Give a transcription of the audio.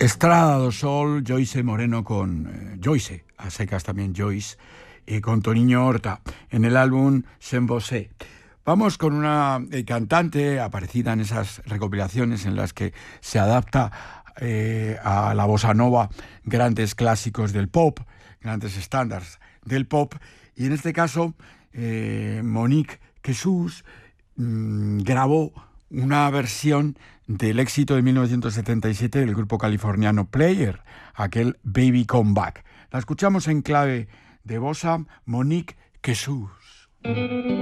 Estrada do Sol, Joyce Moreno con Joyce, a secas también Joyce, y con Toniño Horta, en el álbum Sen Vosé. Vamos con una cantante aparecida en esas recopilaciones en las que se adapta a la bossa nova grandes clásicos del pop, grandes estándares del pop, y en este caso Monique Jesús grabó una versión del éxito de 1977 del grupo californiano Player, aquel Baby Come Back. La escuchamos en clave de bossa, Monique Jesús.